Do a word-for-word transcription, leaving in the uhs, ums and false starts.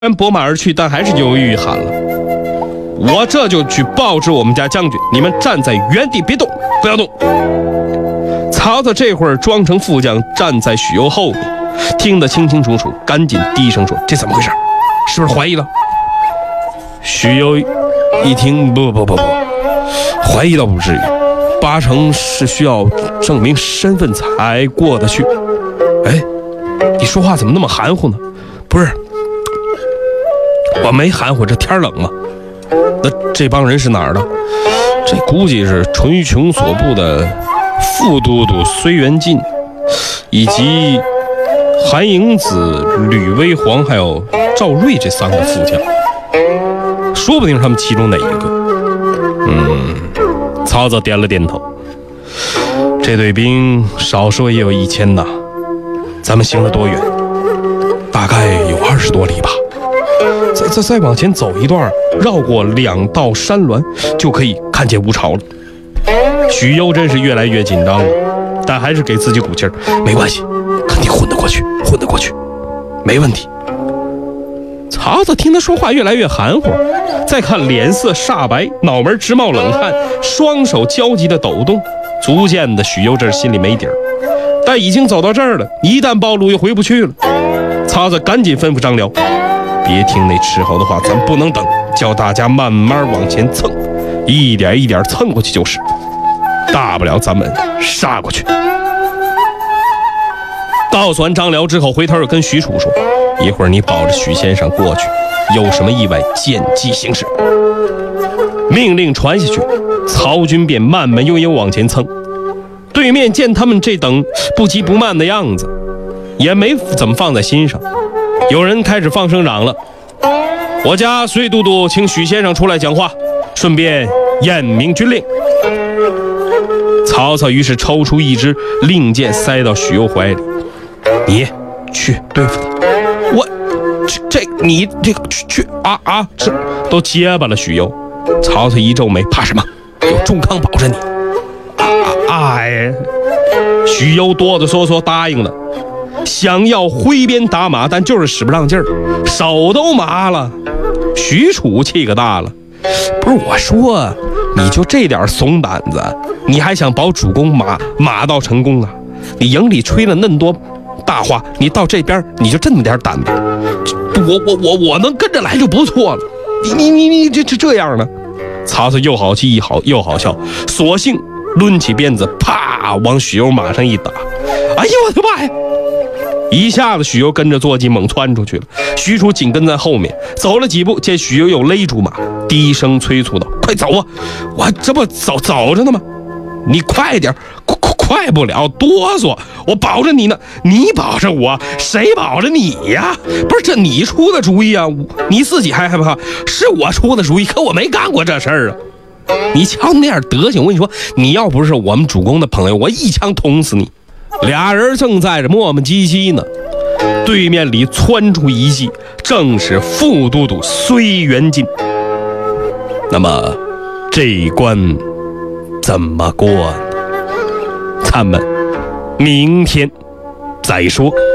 然拨马而去，但还是犹豫喊了：“我这就去报知我们家将军，你们站在原地别动，不要动。”曹操这会儿装成副将，站在许攸后面，听得清清楚楚，赶紧低声说：“这怎么回事？是不是怀疑了？”许攸一听，不不不不，怀疑倒不至于，八成是需要证明身份才过得去。哎，你说话怎么那么含糊呢？不是，我没含糊，这天冷嘛。那这帮人是哪儿的？这估计是淳琼所部的副都督睢元进，以及韩营子、吕威煌还有赵睿这三个副将，说不定他们其中哪一个。嗯，曹操点了点头。这队兵少说也有一千呐，咱们行了多远？大概有二十多里吧。再再再往前走一段，绕过两道山峦，就可以看见吴巢了。许攸真是越来越紧张了，但还是给自己鼓劲儿，没关系，肯定混得过去，混得过去，没问题。曹操听他说话越来越含糊，再看脸色煞白，脑门直冒冷汗，双手焦急的抖动，足见的许攸这心里没底儿。但已经走到这儿了，一旦暴露又回不去了。曹操赶紧吩咐张辽，别听那斥候的话，咱不能等，叫大家慢慢往前蹭，一点一点蹭过去就是，大不了咱们杀过去。告诉完张辽之后，回头又跟许褚说，一会儿你保着许先生过去，有什么意外见机行事。命令传下去，曹军便慢慢悠悠往前蹭。对面见他们这等不急不慢的样子，也没怎么放在心上。有人开始放声嚷了：“我家睢都督请许先生出来讲话，顺便验明军令。”曹操于是抽出一支令箭塞到许攸怀里：“你去对付他。”我这这你这个去去啊啊！这都结巴了许攸。曹操一皱眉：“怕什么？有仲康保着你。”哎，许攸哆哆嗦嗦答应了，想要挥鞭打马，但就是使不上劲儿，手都麻了。许褚气可大了，不是我说，你就这点怂胆子，你还想保主公马马到成功啊？你营里吹了那么多大话，你到这边你就这么点胆子，我我我我能跟着来就不错了。你你你你这这这样呢？曹操又好气又好又好笑，索性抡起鞭子，啪往许攸马上一打。哎呦我的妈呀！一下子许攸跟着坐骑猛窜出去了，许褚紧跟在后面，走了几步，见许攸又勒住马，低声催促道：“快走啊！我这不走走着呢吗？你快点，快快不了，哆嗦！我保着你呢，你保着我，谁保着你呀？不是这你出的主意啊？你自己还害怕？是我出的主意，可我没干过这事儿啊！你瞧那样德行，我跟你说，你要不是我们主公的朋友，我一枪捅死你。”俩人正在这磨磨唧唧呢，对面里窜出一骑，正是副都督睢元进。那么这一关怎么过呢？咱们明天再说。